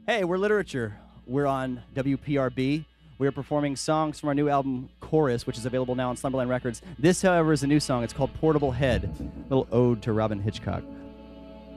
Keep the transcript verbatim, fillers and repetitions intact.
Hey, we're Literature. We're on W P R B. We are performing songs from our new album, Chorus, which is available now on Slumberland Records. This, however, is a new song. It's called Portable Head, a little ode to Robin Hitchcock.